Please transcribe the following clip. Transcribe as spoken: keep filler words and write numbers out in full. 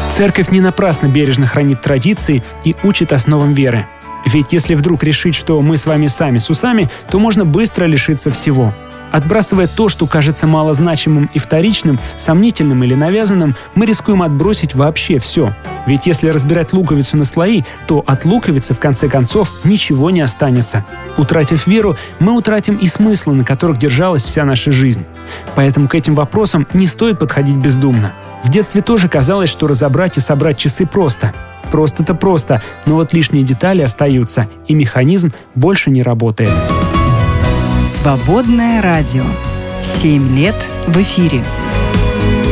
Церковь не напрасно бережно хранит традиции и учит основам веры. Ведь если вдруг решить, что мы с вами сами с усами, то можно быстро лишиться всего. Отбрасывая то, что кажется малозначимым и вторичным, сомнительным или навязанным, мы рискуем отбросить вообще все. Ведь если разбирать луковицу на слои, то от луковицы, в конце концов, ничего не останется. Утратив веру, мы утратим и смыслы, на которых держалась вся наша жизнь. Поэтому к этим вопросам не стоит подходить бездумно. В детстве тоже казалось, что разобрать и собрать часы просто. Просто-то просто, но вот лишние детали остаются, и механизм больше не работает. Свободное радио. Семь лет в эфире.